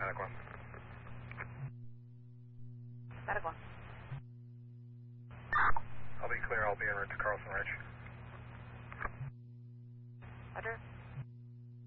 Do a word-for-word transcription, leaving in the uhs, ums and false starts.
Medic one. Medic one. I'll be clear, I'll be en route to Carlson Ridge. Roger.